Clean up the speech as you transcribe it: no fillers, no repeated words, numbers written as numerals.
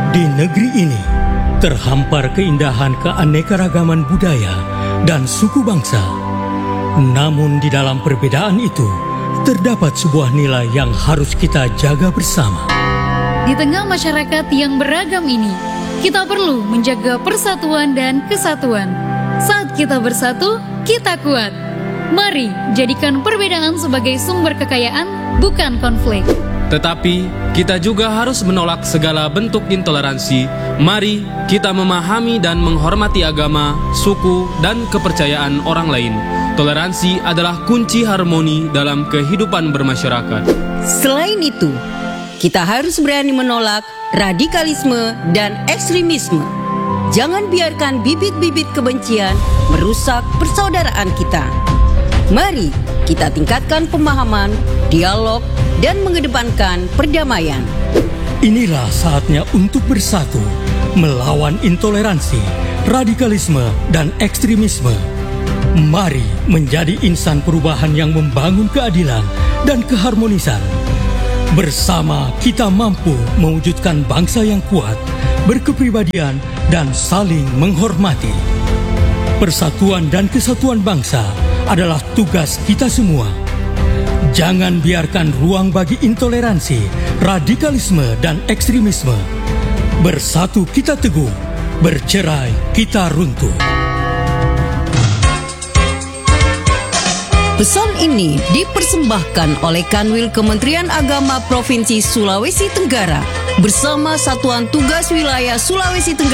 Di negeri ini, terhampar keindahan keanekaragaman budaya dan suku bangsa. Namun di dalam perbedaan itu, terdapat sebuah nilai yang harus kita jaga bersama. Di tengah masyarakat yang beragam ini, kita perlu menjaga persatuan dan kesatuan. Saat kita bersatu, kita kuat. Mari jadikan perbedaan sebagai sumber kekayaan, bukan konflik. Tetapi kita juga harus menolak segala bentuk intoleransi. Mari kita memahami dan menghormati agama, suku, dan kepercayaan orang lain. Toleransi adalah kunci harmoni dalam kehidupan bermasyarakat. Selain itu, kita harus berani menolak radikalisme dan ekstremisme. Jangan biarkan bibit-bibit kebencian merusak persaudaraan kita. Mari kita tingkatkan pemahaman, dialog, dan mengedepankan perdamaian. Inilah saatnya untuk bersatu, melawan intoleransi, radikalisme, dan ekstremisme. Mari menjadi insan perubahan yang membangun keadilan dan keharmonisan. Bersama kita mampu mewujudkan bangsa yang kuat, berkepribadian, dan saling menghormati. Persatuan dan kesatuan bangsa adalah tugas kita semua. Jangan biarkan ruang bagi intoleransi, radikalisme, dan ekstremisme. Bersatu kita teguh, bercerai kita runtuh. Pesan ini dipersembahkan oleh Kanwil Kementerian Agama Provinsi Sulawesi Tenggara bersama Satuan Tugas Wilayah Sulawesi Tenggara.